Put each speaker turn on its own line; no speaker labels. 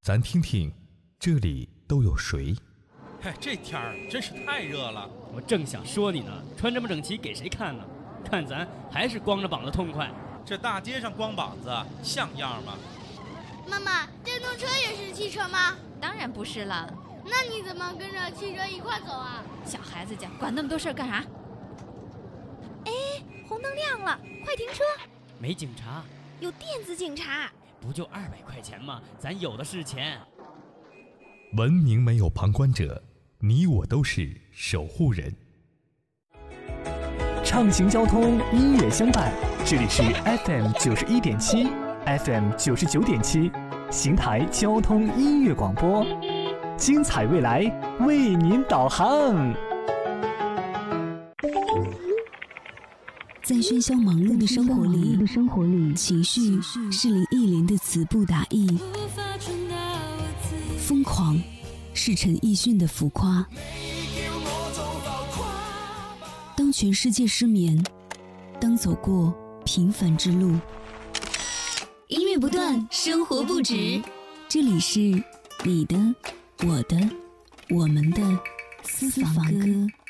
咱听听这里都有谁。
嘿，这天儿真是太热了。
我正想说你呢，穿这么整齐给谁看呢？看咱还是光着膀子痛快。
这大街上光膀子像样吗？
妈妈，电动车也是汽车吗？
当然不是了。
那你怎么跟着汽车一块走啊？
小孩子家管那么多事儿干啥？哎，红灯亮了，快停车！
没警察，
有电子警察。
不就200块钱吗？咱有的是钱。
文明没有旁观者，你我都是守护人。
畅行交通，音乐相伴，这里是 FM 91.7 FM 99.7邢台交通音乐广播，精彩未来为您导航。
在喧嚣忙碌的生活里，情绪是林忆莲的词不达意，疯狂是陈奕迅的浮夸。当全世界失眠，当走过平凡之路，音乐不断，生活不止。这里是你的、我的、我们的私房歌。